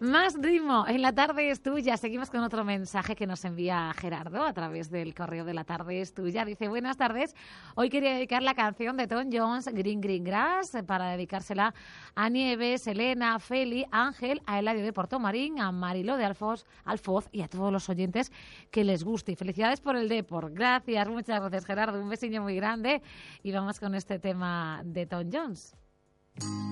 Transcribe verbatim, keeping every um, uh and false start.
Más ritmo, en la tarde es tuya. Seguimos con otro mensaje que nos envía Gerardo a través del correo de la tarde es tuya. Dice, buenas tardes, hoy quería dedicar la canción de Tom Jones, Green Green Grass, para dedicársela a Nieves, Elena, Feli, Ángel, a Eladio de Portomarín, a Marilo de Alfoz, Alfoz y a todos los oyentes que les guste. Y felicidades por el Depor. Gracias, muchas gracias Gerardo, un besiño muy grande y vamos con este tema de Tom Jones.